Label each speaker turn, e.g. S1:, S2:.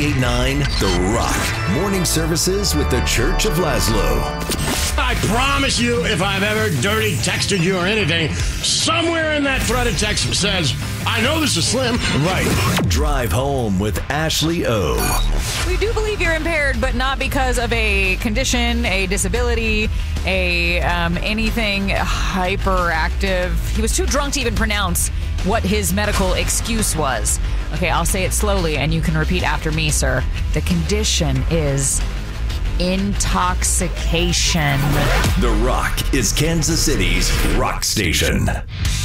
S1: 98.9 The Rock. Morning services with the Church of Laszlo.
S2: I promise you, if I've ever dirty texted you or anything, somewhere in that thread of text says, I know this is Slim. Right.
S1: Drive home with Ashley O.
S3: We do believe you're impaired, but not because of a condition, a disability, anything hyperactive. He was too drunk to even pronounce what his medical excuse was. Okay, I'll say it slowly, and you can repeat after me, sir. The condition is intoxication.
S1: The Rock is Kansas City's rock station.